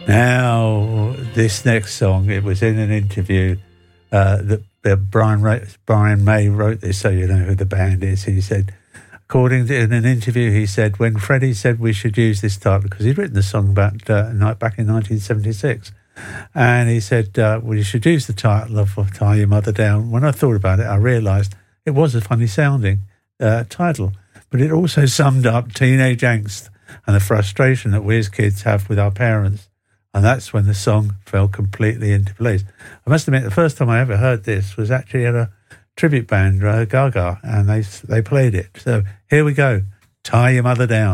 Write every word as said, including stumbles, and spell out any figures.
Now, this next song, it was in an interview uh, that uh, Brian, Ray, Brian May wrote this, so you know who the band is. He said, according to in an interview, he said, when Freddie said we should use this title, because he'd written the song about uh, night back in nineteen seventy-six, and he said, uh, well, you should use the title of Tie Your Mother Down. When I thought about it, I realised it was a funny sounding uh, title, but it also summed up teenage angst and the frustration that we as kids have with our parents. And that's when the song fell completely into place. I must admit, the first time I ever heard this was actually at a tribute band, uh, Gaga, and they they played it. So here we go, Tie Your Mother Down.